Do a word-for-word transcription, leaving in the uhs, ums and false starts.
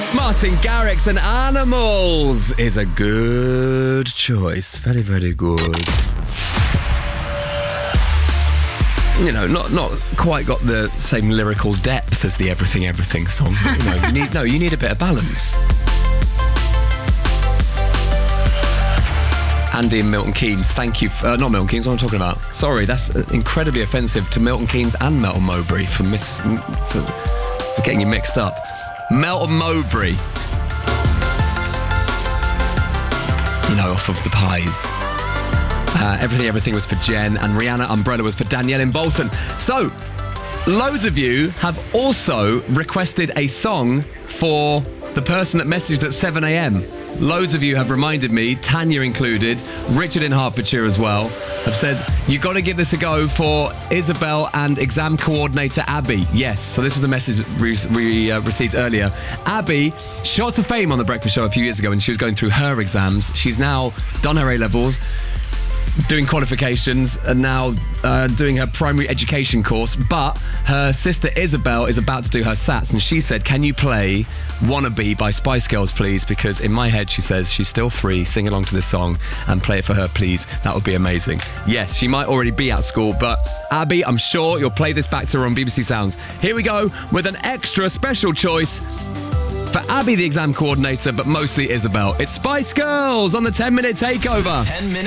Martin Garrix and Animals is a good choice. Very, very good. You know, not not quite got the same lyrical depth as the Everything Everything song. But, you know, you need no, you need a bit of balance. Andy and Milton Keynes, thank you. For, uh, not Milton Keynes, what am I talking about? Sorry, that's incredibly offensive to Milton Keynes and Melton Mowbray for miss for, for getting you mixed up. Melton Mowbray. You know, off of the Pies. Uh, everything, everything was for Jen, and Rihanna Umbrella was for Danielle in Bolton. So, loads of you have also requested a song for the person that messaged at seven a.m. Loads of you have reminded me, Tanya included, Richard in Hertfordshire as well, have said, you got to give this a go for Isabel and exam coordinator Abby. Yes, so this was a message we, we uh, received earlier. Abby shot to fame on The Breakfast Show a few years ago when she was going through her exams. She's now done her A-levels, doing qualifications, and now uh, doing her primary education course. But her sister Isabel is about to do her SATs, and she said, can you play Wannabe by Spice Girls, please? Because in my head, she says, she's still three, sing along to this song and play it for her, please. That would be amazing. Yes, she might already be at school, but Abby, I'm sure you'll play this back to her on B B C Sounds. Here we go with an extra special choice for Abby, the exam coordinator, but mostly Isabel. It's Spice Girls on the ten minute Takeover. ten minute